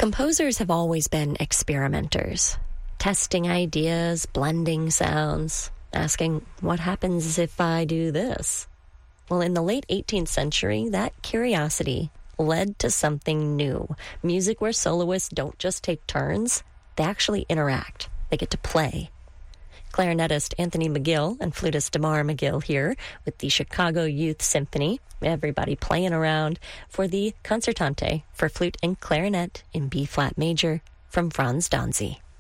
Composers have always been experimenters, testing ideas, blending sounds, asking, what happens if I do this? Well, in the late 18th century, that curiosity led to something new. Music where soloists don't just take turns, they actually interact. They get to play. Clarinetist Anthony McGill and flutist Damar McGill here with the Chicago Youth Symphony. Everybody playing around for the Concertante for flute and clarinet in B-flat major from Franz Danzy.